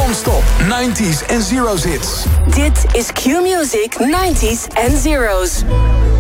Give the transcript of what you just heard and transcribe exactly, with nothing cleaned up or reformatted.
Non-stop nineties en zeros hits. Dit is Q-Music nineties en zeros.